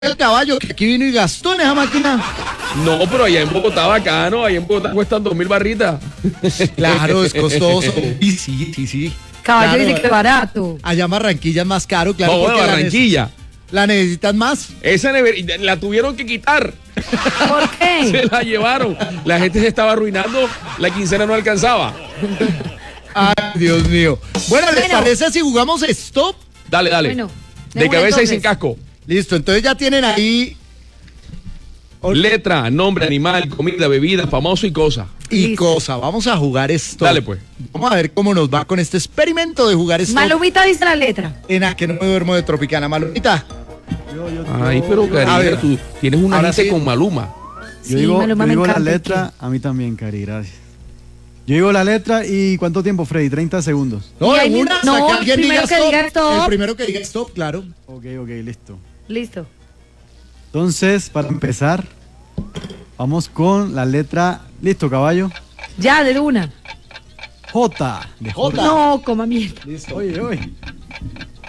el caballo que aquí vino y gastó en esa máquina. No, pero allá en Bogotá bacano, allá en Bogotá cuestan 2.000 barritas. Claro, es costoso. Y sí. Caballo Claro, dice que barato. allá en Barranquilla es más caro, claro. No, de porque Barranquilla. la necesitan más. Esa nevera, la tuvieron que quitar. ¿Por Se qué? la llevaron. La gente se estaba arruinando, la quincena no alcanzaba. Ay, Dios mío. Bueno, ¿les Bueno. parece si jugamos stop? Dale. Bueno, de de una, cabeza y entonces. sin casco. Listo, entonces ya tienen ahí Letra, nombre, animal, comida, bebida, famoso y cosa. y Listo. cosa. Vamos a jugar stop. Dale, pues. Vamos a ver cómo nos va con este experimento de jugar stop. Malumita dice la letra. Nena, que no me duermo de Tropicana. Malumita. Ay, pero A Karina, ver. tú tienes una Ahora gente sí. con Maluma. Sí, Yo digo, Maluma me la encanta. letra, a mí también, Cari, gracias. Yo digo la letra y ¿cuánto tiempo, Freddy? 30 segundos. No, Y ahí en mismo- una, hasta no, que alguien primero diga que stop. diga stop. El primero que diga stop, claro. Ok, listo. Listo. Entonces, para empezar, vamos con la letra. Listo, caballo. Ya, de una. J. De J. No, coma mierda. Listo. Oye.